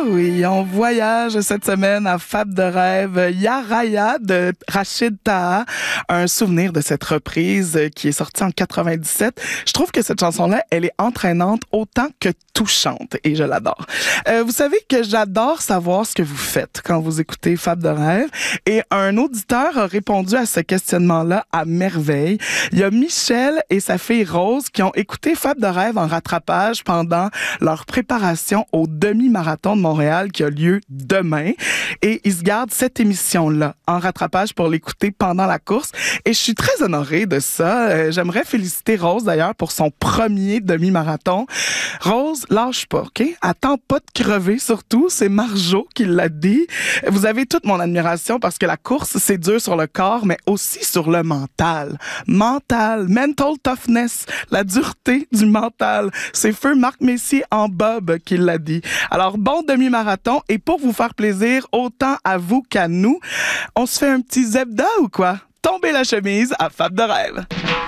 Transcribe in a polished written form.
oui, on voyage cette semaine à Fab de rêve, Yaraya de Rachid Taha, un souvenir de cette reprise qui est sortie en 97. Je trouve que cette chanson-là, elle est entraînante autant que touchante et je l'adore. Vous savez que j'adore savoir ce que vous faites quand vous écoutez Fab de rêve et un auditeur a répondu à ce questionnement-là à merveille. Il y a Michel et sa fille Rose qui ont écouté Fab de rêve en rattrapage pendant leur préparation au demi-marathon de Montréal qui a lieu demain et ils se gardent cette émission-là en rattrapage pour l'écouter pendant la course et je suis très honorée de ça. J'aimerais féliciter Rose d'ailleurs pour son premier demi-marathon. Rose, lâche pas, OK? Attends pas de crever surtout, c'est Marjo qui l'a dit. Vous avez toute mon admiration parce que la course, c'est dur sur le corps mais aussi sur le mental. Mental toughness, la dureté du mental. C'est feu Marc Messier en Bob qui l'a dit. Alors, bon demi-marathon et pour vous faire plaisir, autant à vous qu'à nous, on se fait un petit zebda ou quoi? Tombez la chemise à Fab de rêve.